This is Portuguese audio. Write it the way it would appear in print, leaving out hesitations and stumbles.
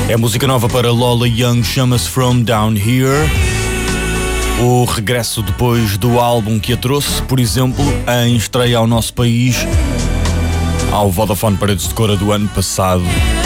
É música nova para Lola Young, chama-se From Down Here. O regresso depois do álbum que a trouxe, por exemplo, em estreia ao nosso país, ao Vodafone Paredes de Cora do ano passado.